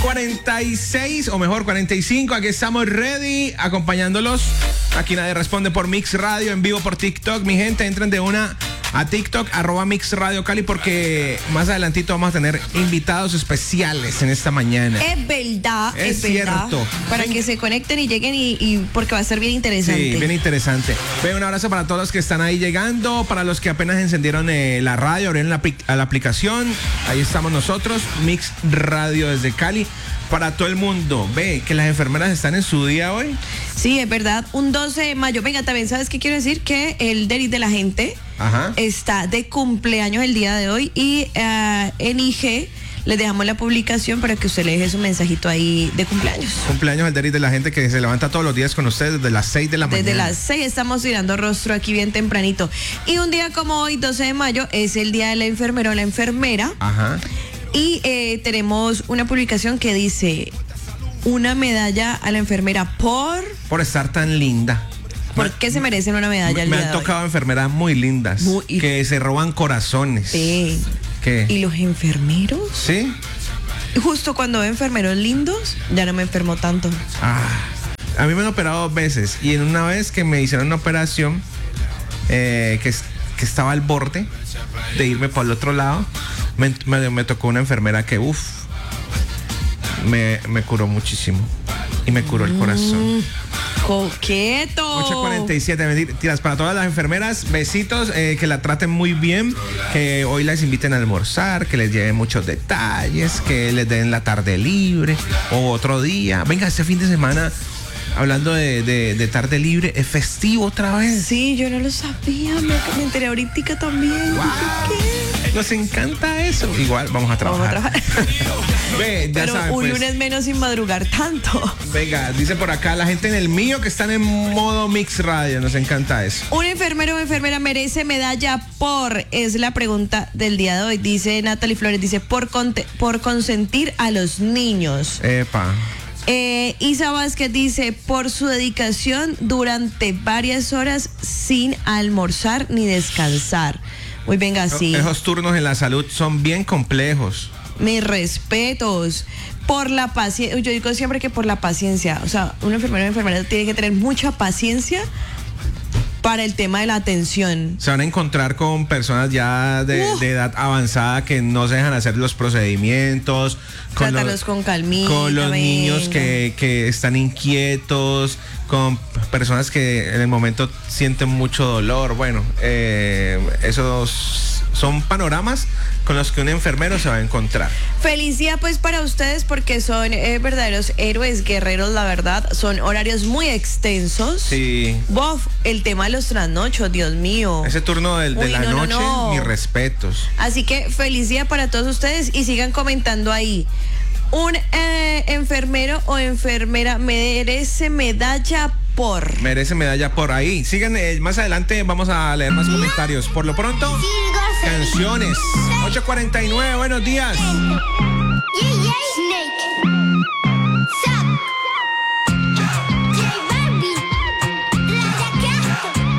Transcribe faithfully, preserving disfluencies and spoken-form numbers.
cuarenta y seis, o mejor cuarenta y cinco, aquí estamos ready, acompañándolos. Aquí nadie responde por Mix Radio, en vivo por TikTok. Mi gente, entren de una a TikTok, arroba Mix Radio Cali, porque más adelantito vamos a tener invitados especiales en esta mañana. Es verdad, es, es verdad. cierto. Para que se conecten y lleguen y, y porque va a ser bien interesante. Sí, bien interesante. Ve, un abrazo para todos los que están ahí llegando, para los que apenas encendieron eh, la radio, abrieron la, la aplicación. Ahí estamos nosotros, Mix Radio desde Cali. Para todo el mundo, ve que las enfermeras están en su día hoy. Sí, es verdad, un doce de mayo. Venga, también sabes qué quiero decir, que el Deris de la gente Ajá. está de cumpleaños el día de hoy y uh, en I G les dejamos la publicación para que usted le deje su mensajito ahí de cumpleaños. Cumpleaños el Deris de la gente que se levanta todos los días con ustedes desde las seis de la mañana. Desde las seis estamos tirando rostro aquí bien tempranito. Y un día como hoy, doce de mayo, es el día del enfermero o la enfermera. Ajá. Y eh, tenemos una publicación que dice: una medalla a la enfermera por... Por estar tan linda. ¿Por qué se merecen una medalla al Me día han de tocado hoy? enfermeras muy lindas, Muy- y- que se roban corazones. Sí. ¿Qué? ¿Y los enfermeros? ¿Sí? Justo cuando veo enfermeros lindos, ya no me enfermo tanto. Ah, a mí me han operado dos veces y en una vez que me hicieron una operación eh, que, que estaba al borde de irme por el otro lado, me, me, me tocó una enfermera que, uff, me, me curó muchísimo y me curó el corazón. Mm, coqueto. ocho cuarenta y siete, mentiras, para todas las enfermeras, besitos, eh, que la traten muy bien, que hoy las inviten a almorzar, que les lleven muchos detalles, que les den la tarde libre o otro día. Venga, este fin de semana, hablando de, de, de tarde libre, es festivo otra vez. Sí, yo no lo sabía, me, me enteré ahorita también. Wow. ¿Qué? Nos encanta eso. Igual vamos a trabajar. Vamos a trabajar. Ve, ya Pero saben, un pues. lunes menos sin madrugar tanto. Venga, dice por acá la gente en el mío que están en modo Mix Radio. Nos encanta eso. ¿Un enfermero o enfermera merece medalla por? Es la pregunta del día de hoy. Dice Natalie Flores, dice, por, conte- por consentir a los niños. Epa. Eh, Isa Vázquez dice, por su dedicación durante varias horas sin almorzar ni descansar. Muy venga, sí. Esos turnos en la salud son bien complejos. Mis respetos. Por la paciencia, yo digo siempre que por la paciencia, o sea, un enfermero o enfermera tiene que tener mucha paciencia para el tema de la atención. Se van a encontrar con personas ya de, Uh. de edad avanzada que no se dejan hacer los procedimientos. Con Trátalos los, con calmita, con los venga. niños que, que están inquietos, con personas que en el momento sienten mucho dolor. Bueno, eh, esos son panoramas con los que un enfermero se va a encontrar. Feliz día pues para ustedes porque son eh, verdaderos héroes, guerreros, la verdad. Son horarios muy extensos. Sí. Bof, el tema de los trasnochos, Dios mío. Ese turno de, de Uy, la no, no, noche, no. mis respetos. Así que feliz día para todos ustedes y sigan comentando ahí. Un eh, enfermero o enfermera merece medalla por... Merece medalla por ahí. Sigan, eh, más adelante vamos a leer más comentarios. Por lo pronto, canciones. ocho cuarenta y nueve, buenos días. Yeah, yeah.